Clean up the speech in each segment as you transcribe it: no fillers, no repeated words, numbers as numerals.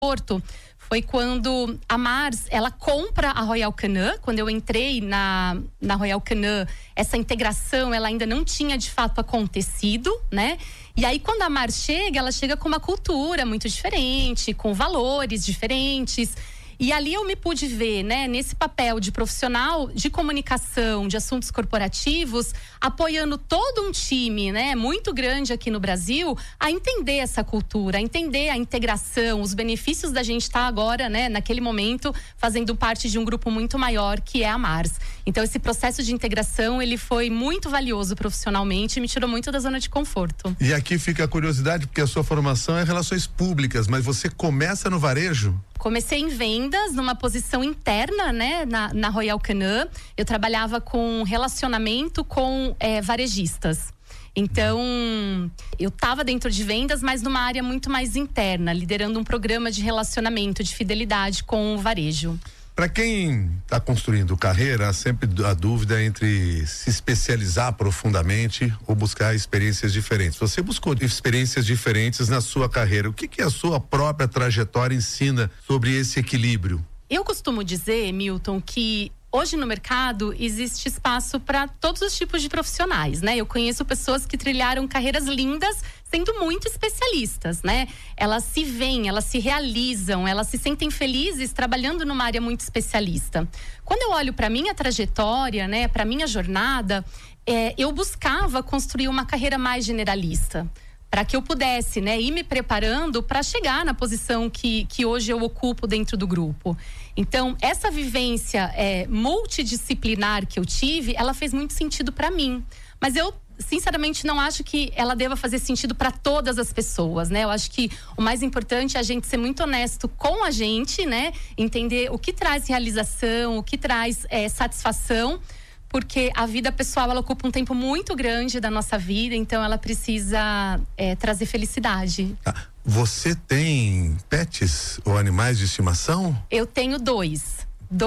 Porto foi quando a Mars, ela compra a Royal Canin. Quando eu entrei na Royal Canin, essa integração, ela ainda não tinha de fato acontecido, né? E aí quando a Mars chega, ela chega com uma cultura muito diferente, com valores diferentes. E ali eu me pude ver, né, nesse papel de profissional de comunicação, de assuntos corporativos, apoiando todo um time, né, muito grande aqui no Brasil, a entender essa cultura, a entender a integração, os benefícios da gente estar agora, né, naquele momento, fazendo parte de um grupo muito maior, que é a Mars. Então, esse processo de integração, ele foi muito valioso profissionalmente e me tirou muito da zona de conforto. E aqui fica a curiosidade, porque a sua formação é relações públicas, mas você começa no varejo? Comecei em vendas, numa posição interna, né, na Royal Canin. Eu trabalhava com relacionamento com varejistas. Então, eu estava dentro de vendas, mas numa área muito mais interna, liderando um programa de relacionamento, de fidelidade com o varejo. Para quem está construindo carreira, há sempre a dúvida entre se especializar profundamente ou buscar experiências diferentes. Você buscou experiências diferentes na sua carreira. O que a sua própria trajetória ensina sobre esse equilíbrio? Eu costumo dizer, Milton, que hoje no mercado existe espaço para todos os tipos de profissionais, né? Eu conheço pessoas que trilharam carreiras lindas sendo muito especialistas, né? Elas se veem, elas se realizam, elas se sentem felizes trabalhando numa área muito especialista. Quando eu olho para minha trajetória, né, para minha jornada, eu buscava construir uma carreira mais generalista, para que eu pudesse, né, ir me preparando para chegar na posição que hoje eu ocupo dentro do grupo. Então, essa vivência multidisciplinar que eu tive, ela fez muito sentido para mim. Mas eu, sinceramente, não acho que ela deva fazer sentido para todas as pessoas, né? Eu acho que o mais importante é a gente ser muito honesto com a gente, né? Entender o que traz realização, o que traz satisfação. Porque a vida pessoal, ela ocupa um tempo muito grande da nossa vida, então ela precisa trazer felicidade. Você tem pets ou animais de estimação? Eu tenho 2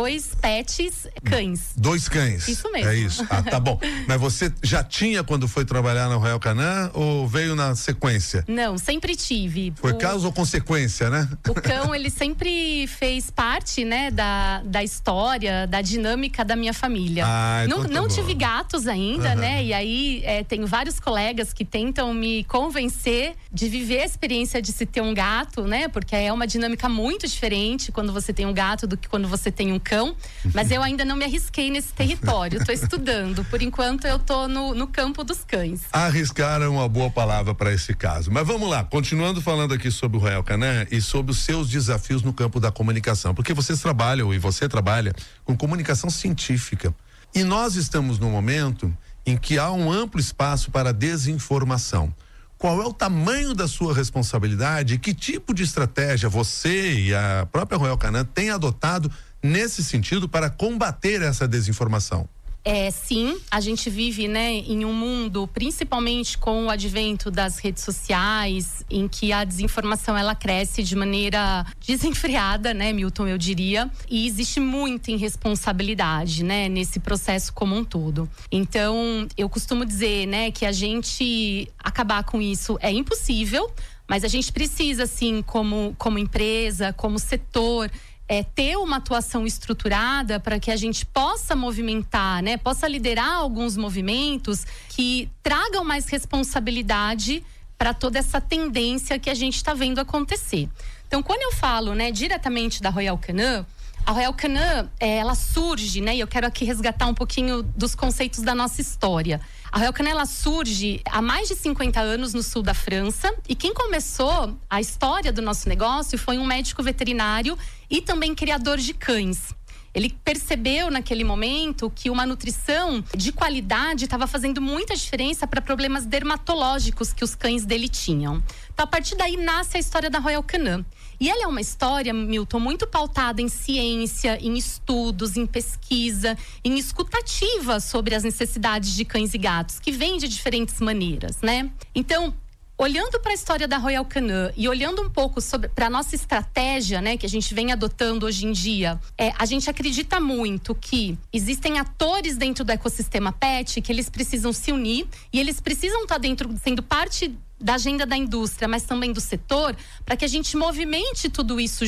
pets, cães. 2 cães? Isso mesmo. É isso. Tá bom. Mas você já tinha quando foi trabalhar na Royal Canin ou veio na sequência? Não, sempre tive. Foi causa ou consequência, né? O cão, ele sempre fez parte, né, da história, da dinâmica da minha família. Não tive gatos ainda, né? E aí tenho vários colegas que tentam me convencer de viver a experiência de se ter um gato, né? Porque é uma dinâmica muito diferente quando você tem um gato do que quando você tem um cão, mas eu ainda não me arrisquei nesse território, estou estudando. Por enquanto eu estou no campo dos cães. Arriscar é uma boa palavra para esse caso. Mas vamos lá, continuando falando aqui sobre o Royal Canin e sobre os seus desafios no campo da comunicação, porque você trabalha com comunicação científica. E nós estamos num momento em que há um amplo espaço para desinformação. Qual é o tamanho da sua responsabilidade? Que tipo de estratégia você e a própria Royal Canin têm adotado nesse sentido para combater essa desinformação? Sim, a gente vive, né, em um mundo, principalmente com o advento das redes sociais, em que a desinformação, ela cresce de maneira desenfreada, né, Milton, eu diria, e existe muita irresponsabilidade, né, nesse processo como um todo. Então, eu costumo dizer, né, que a gente acabar com isso é impossível, mas a gente precisa, assim, como empresa, como setor, ter uma atuação estruturada para que a gente possa movimentar, né? Possa liderar alguns movimentos que tragam mais responsabilidade para toda essa tendência que a gente está vendo acontecer. Então, quando eu falo, né, diretamente da Royal Canin, a Royal Canin, ela surge, né? E eu quero aqui resgatar um pouquinho dos conceitos da nossa história. A Royal Canin, ela surge há mais de 50 anos no sul da França, e quem começou a história do nosso negócio foi um médico veterinário e também criador de cães. Ele percebeu naquele momento que uma nutrição de qualidade estava fazendo muita diferença para problemas dermatológicos que os cães dele tinham. Então, a partir daí nasce a história da Royal Canin. E ela é uma história, Milton, muito pautada em ciência, em estudos, em pesquisa, em escutativa sobre as necessidades de cães e gatos, que vem de diferentes maneiras, né? Então, olhando para a história da Royal Canin e olhando um pouco para a nossa estratégia, né, que a gente vem adotando hoje em dia, a gente acredita muito que existem atores dentro do ecossistema pet que eles precisam se unir e eles precisam estar dentro, sendo parte da agenda da indústria, mas também do setor, para que a gente movimente tudo isso